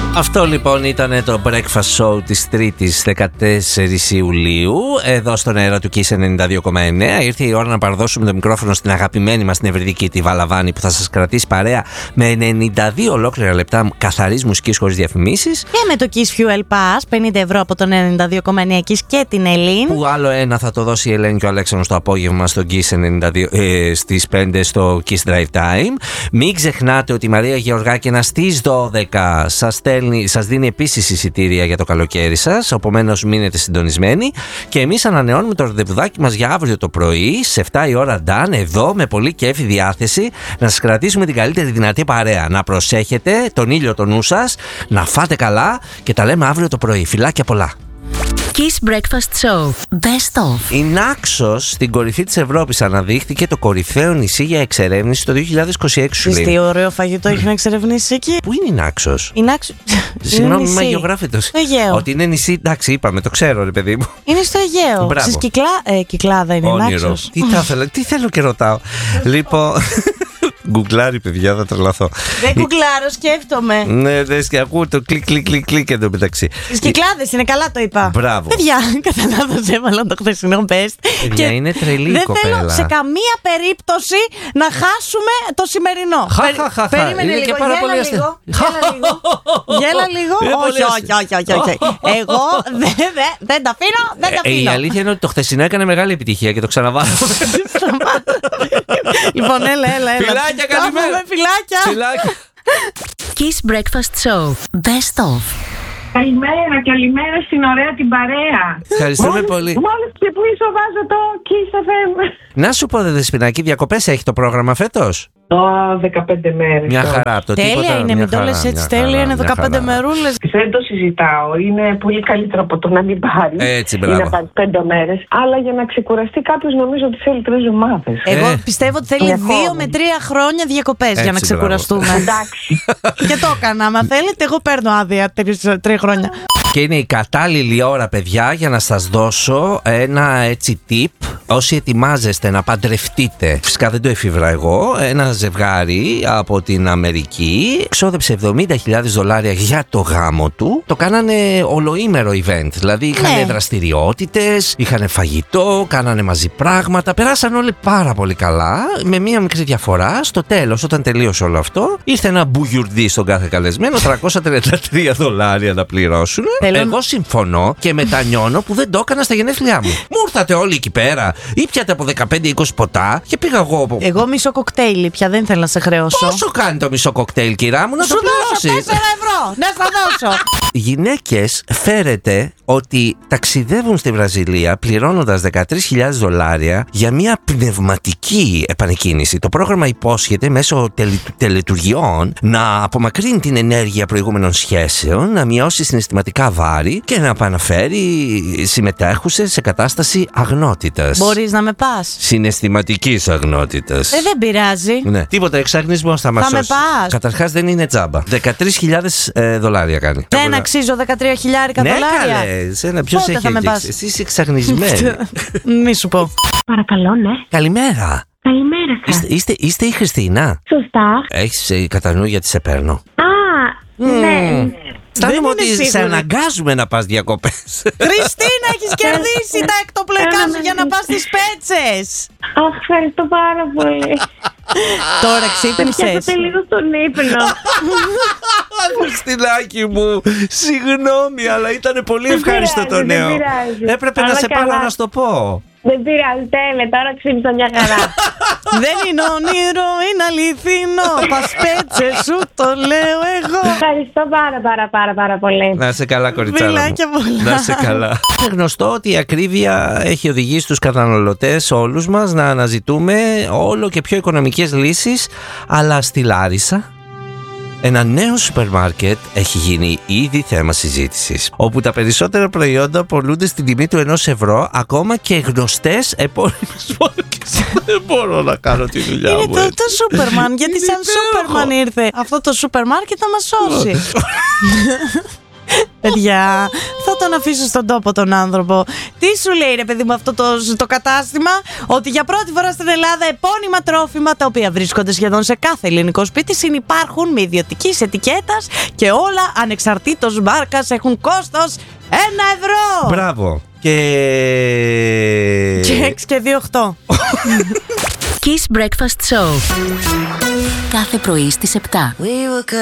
Αυτό λοιπόν ήταν το Breakfast Show της 3ης 14 Ιουλίου εδώ στον αέρα του Kiss 92,9. Ήρθε η ώρα να παραδώσουμε το μικρόφωνο στην αγαπημένη μας την ευρυδική τη Βαλαβάνη, που θα σας κρατήσει παρέα με 92 ολόκληρα λεπτά καθαρής μουσικής χωρίς διαφημίσεις. Και με το Kiss Fuel Pass 50 ευρώ από τον 92,9 Kiss και την Ελένη. Που άλλο ένα θα το δώσει η Ελένη και ο Αλέξανδρος το απόγευμα στο Kiss 92, στις 5 στο Kiss Drive Time. Μην ξεχνάτε ότι η Μαρία Γεωργάκηνα στις 12 σας δίνει επίσης εισιτήρια για το καλοκαίρι σας. Επομένως μείνετε συντονισμένοι. Και εμείς ανανεώνουμε το ραντεβουδάκι μας για αύριο το πρωί σε 7 η ώρα Ντάν, εδώ με πολύ κέφι διάθεση να σας κρατήσουμε την καλύτερη δυνατή παρέα. Να προσέχετε τον ήλιο το νου σας, να φάτε καλά και τα λέμε αύριο το πρωί. Φιλάκια πολλά. Kiss Breakfast Show Best of. Η Νάξος στην κορυφή της Ευρώπης αναδείχθηκε το κορυφαίο νησί για εξερεύνηση το 2026. Τι ωραίο φαγητό έχει να εξερευνήσει εκεί. Πού είναι η Νάξος? Η Νάξος. Συγγνώμη, είμαι γεωγράφητος. Αιγαίο. Ότι είναι νησί, εντάξει, είπαμε, το ξέρω, ρε παιδί μου. Είναι στο Αιγαίο. Στις Κυκλάδα είναι η Νάξος. Τι θέλω και ρωτάω. Λοιπόν. Γκουγκλάρει, παιδιά, θα τρελαθώ. Δεν γκουγκλάρω, σκέφτομαι. Ναι, δεν ακούω το κλικ εδώ μεταξύ. Στις Κυκλάδες είναι, καλά το είπα. Μπράβο. Παιδιά, κατά λάθος έβαλα το χθεσινό best. Παιδιά, είναι τρελή η κοπέλα. Δεν θέλω σε καμία περίπτωση να χάσουμε το σημερινό. Περίμενε λίγο, γέλα λίγο. Όχι. Εγώ δεν τα αφήνω. Η αλήθεια είναι ότι το χθεσινό έκανε μεγάλη επιτυχία και το ξαναβάλω. Λοιπόν, έλα. Φιλάκια, καλημέρα. Φιλάκια. Kiss Breakfast Show Best of. Καλημέρα στην ωραία την παρέα. Ευχαριστούμε πολύ. Μόλις ξυπνήσω βάζω το Kiss FM. Να σου πω, Δεσποινάκη, διακοπές έχει το πρόγραμμα φέτος? 15 μέρες. Μια χαρά. Τέλεια είναι, μην το λες έτσι. Τέλεια είναι 15 μερούλες. Δεν το συζητάω. Είναι πολύ καλύτερο από το να μην πάρει. Έτσι, μπράβο. Να πάρει 5 μέρες. Αλλά για να ξεκουραστεί κάποιος νομίζω ότι θέλει 3 εβδομάδες. Εγώ πιστεύω ότι θέλει 2 με 3 χρόνια διακοπές για να ξεκουραστούμε. Εντάξει. Και το έκανα. Αν θέλετε, εγώ παίρνω άδεια 3 χρόνια. Και είναι η κατάλληλη ώρα, παιδιά, για να σας δώσω ένα έτσι tip. Όσοι ετοιμάζεστε να παντρευτείτε, φυσικά δεν το εφήβρα εγώ, ένα ζευγάρι από την Αμερική ξόδεψε $70,000 για το γάμο του. Το κάνανε ολοήμερο event, δηλαδή είχαν δραστηριότητες, είχαν φαγητό, κάνανε μαζί πράγματα, περάσαν όλοι πάρα πολύ καλά. Με μία μικρή διαφορά, στο τέλος, όταν τελείωσε όλο αυτό, ήρθε ένα μπουγιουρντί στον κάθε καλεσμένο, $333 να πληρώσουν. Εγώ συμφωνώ και μετανιώνω που δεν το έκανα στα γενέθλιά μου. Μου ήρθατε όλοι εκεί πέρα, ήπιατε από 15-20 ποτά και πήγα εγώ. Εγώ μισό κοκτέιλ πια, δεν θέλω να σε χρεώσω. Πόσο κάνει το μισό κοκτέιλ, κυρά μου, να σου δώσω 4 ευρώ, ναι, θα δώσω. Οι γυναίκες φέρεται ότι ταξιδεύουν στη Βραζιλία πληρώνοντας $13,000 για μια πνευματική επανεκκίνηση. Το πρόγραμμα υπόσχεται μέσω τελετουργιών να απομακρύνει την ενέργεια προηγούμενων σχέσεων, να μειώσει συναισθηματικά βάρη και να επαναφέρει συμμετέχουσες σε κατάσταση αγνότητας. Μπορείς να με πας? Συναισθηματικής αγνότητας. Δεν πειράζει. Ναι. Τίποτα, εξαγνισμός θα μας σώσει. Θα με πας. Καταρχάς δεν είναι τζάμπα. $13,000 κάνει. Δεν αξίζω $13,000. Ναι, καλέ. Ποιος έχει αγγίξει? Εσύ είσαι εξαγνισμένη. Μη σου πω. Παρακαλώ, ναι. Καλημέρα. Καλημέρα σας. Είστε η Χριστίνα? Σωστά. Έχεις κατά νου γιατί σε παίρνω? Ναι. Αισθάνομαι ότι σε αναγκάζουμε να πας διακοπές. Χριστίνα, έχεις κερδίσει τα εκτοπλεκά σου για να πας στις Πέτσες. Αχ, ευχαριστώ πάρα πολύ. Τώρα ξύπνησες? Πιάσατε λίγο στον ύπνο. Χριστινάκι μου, συγγνώμη, αλλά ήταν πολύ ευχάριστο το νέο. Έπρεπε να σε πάρω να σου το πω. Δεν πειράζει, τέλε, τώρα ξύπνησα μια χαρά. Δεν είναι όνειρο, είναι αληθινό. Πας Πέτσες σου, το λέω εγώ. Ευχαριστώ πάρα πολύ. Να σε καλά, κοριτσάρα μου. Φιλάκια πολλά. Να σε καλά. Είναι γνωστό ότι η ακρίβεια έχει οδηγήσει τους καταναλωτές όλους μας να αναζητούμε όλο και πιο οικονομικές λύσεις, αλλά στη Λάρισα ένα νέο σούπερ μάρκετ έχει γίνει ήδη θέμα συζήτησης, όπου τα περισσότερα προϊόντα πωλούνται στην τιμή του €1, ακόμα και γνωστές επώνυμες μάρκες. Δεν μπορώ να κάνω τη δουλειά μου. Είναι το Σούπερμαν, γιατί σαν Σούπερμαν ήρθε αυτό το σούπερ μάρκετ να μας σώσει. Παιδιά, θα τον αφήσω στον τόπο τον άνθρωπο. Τι σου λέει ρε παιδί μου αυτό το κατάστημα? Ότι για πρώτη φορά στην Ελλάδα επώνυμα τρόφιμα, τα οποία βρίσκονται σχεδόν σε κάθε ελληνικό σπίτι, συνυπάρχουν με ιδιωτικής ετικέτας και όλα ανεξαρτήτως μάρκας έχουν κόστος 1 ευρώ. Μπράβο. Και 6 και 2, 8. Kiss Breakfast Show. Κάθε πρωί στις 7.